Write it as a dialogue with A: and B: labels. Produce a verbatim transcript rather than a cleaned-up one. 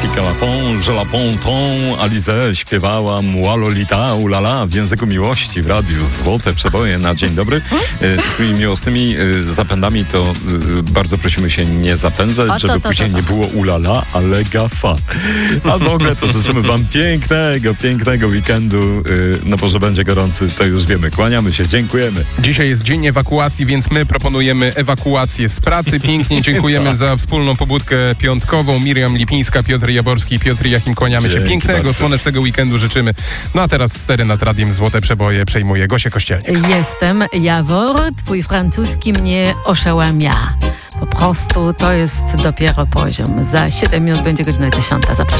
A: Jessica Lapon, Je la Ponton, Alizé śpiewała Mua Lolita, ulala w języku miłości w radiu. Złote przeboje na dzień dobry. Z tymi miłosnymi zapędami to bardzo prosimy się nie zapędzać,
B: to,
A: żeby
B: to, to,
A: później
B: to.
A: nie było ulala, ale gafa. A w ogóle to życzymy wam pięknego, pięknego weekendu. No bo że będzie gorący, to już wiemy. Kłaniamy się, dziękujemy.
C: Dzisiaj jest dzień ewakuacji, więc my proponujemy ewakuację z pracy. Pięknie dziękujemy za wspólną pobudkę piątkową. Miriam Lipińska, Piotr Jaborski, Piotr Jachim, kłaniamy się.
A: Dzięki
C: Pięknego,
A: bardzo.
C: słonecznego weekendu życzymy. No a teraz stery nad radiem Złote Przeboje przejmuje Gosia Kościelnik.
B: Jestem Jawor, twój francuski mnie oszałamia. Po prostu to jest dopiero poziom. Za siedem minut będzie godzina dziesiąta. Zapraszam.